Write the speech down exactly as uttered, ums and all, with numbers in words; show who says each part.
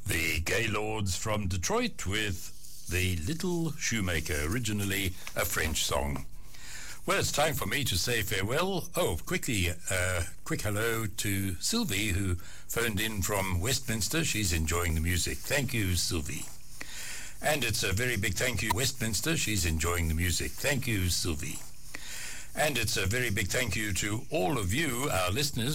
Speaker 1: The Gaylords from Detroit with The Little Shoemaker, originally a French song. Well, it's time for me to say farewell. Oh, quickly, uh, quick hello to Sylvie, who phoned in from Westminster. She's enjoying the music. Thank you, Sylvie. And it's a very big thank you, Westminster. She's enjoying the music. Thank you, Sylvie. And it's a very big thank you to all of you, our listeners.